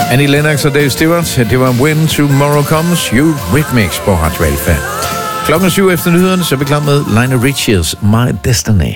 Annie Lennox og Dave Stewart. Det var When Tomorrow Comes, Eurythmics på Radio Alpha. Klokken 7 efter nyhederne, så er vi klar med Lionel Richie's My Destiny.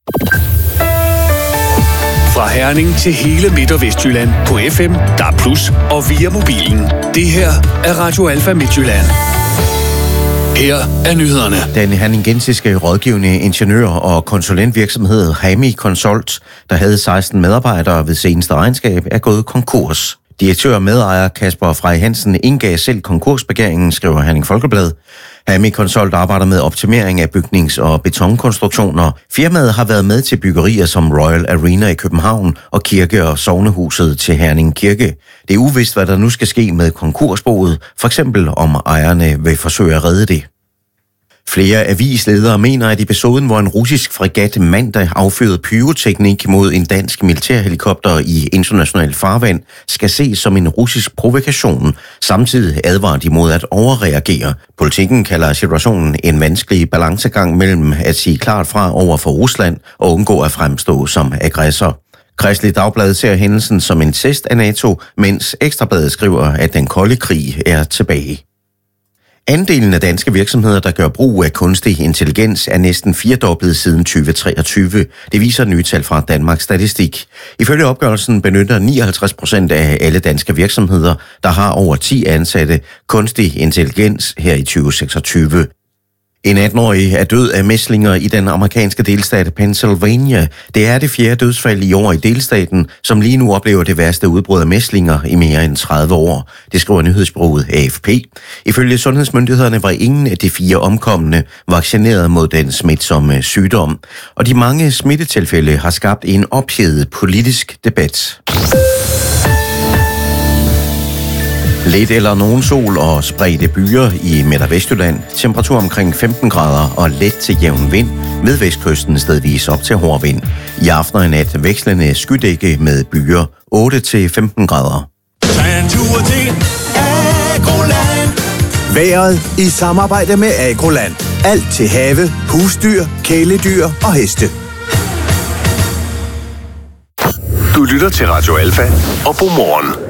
Fra Herning til hele Midt- og Vestjylland på FM, DAB+, og via mobilen. Det her er Radio Alpha Midtjylland. Her er nyhederne. Den herningensiske rådgivende ingeniør- og konsulentvirksomhed Hami Consult, der havde 16 medarbejdere ved seneste regnskab, er gået konkurs. Direktør og medejer Kasper Frey Hansen indgav selv konkursbegæringen, skriver Herning Folkeblad. Hami Consult arbejder med optimering af bygnings- og betonkonstruktioner. Firmaet har været med til byggerier som Royal Arena i København og kirke- og sognehuset til Herning Kirke. Det er uvist, hvad der nu skal ske med konkursboet, for eksempel om ejerne vil forsøge at redde det. Flere avisledere mener, at episoden, hvor en russisk fregat mandag affyrede pyroteknik mod en dansk militærhelikopter i international farvand, skal ses som en russisk provokation. Samtidig advarer de mod at overreagere. Politikken kalder situationen en vanskelig balancegang mellem at sige klart fra over for Rusland og undgå at fremstå som aggressor. Kristeligt Dagblad ser hændelsen som en test af NATO, mens Ekstrabladet skriver, at den kolde krig er tilbage. Andelen af danske virksomheder, der gør brug af kunstig intelligens, er næsten firedoblet siden 2023. Det viser nye tal fra Danmarks Statistik. Ifølge opgørelsen benytter 59% af alle danske virksomheder, der har over 10 ansatte, kunstig intelligens her i 2026. En 18-årig er død af mæslinger i den amerikanske delstat Pennsylvania. Det er det 4. dødsfald i år i delstaten, som lige nu oplever det værste udbrud af mæslinger i mere end 30 år. Det skriver nyhedsbureauet AFP. Ifølge sundhedsmyndighederne var ingen af de 4 omkomne vaccineret mod den smitsomme sygdom. Og de mange smittetilfælde har skabt en ophedet politisk debat. Lidt eller nogen sol og spredte byer i Midt- og Vestjylland. Temperatur omkring 15 grader og let til jævn vind. Ved vestkysten stedvis op til hård vind. I aften og i nat vekslende skydække med byer 8-15 grader. Vejret i samarbejde med Agroland. Alt til have, husdyr, kæledyr og heste. Du lytter til Radio Alpha og Godmorgen.